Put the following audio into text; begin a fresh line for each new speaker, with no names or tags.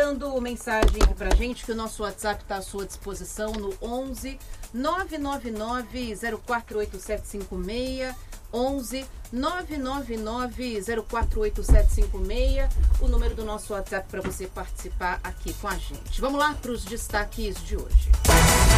mandando mensagem aqui pra gente que o nosso WhatsApp está à sua disposição no 11 999 048756, 11 999 048756, o número do nosso WhatsApp para você participar aqui com a gente. Vamos lá para os destaques de hoje.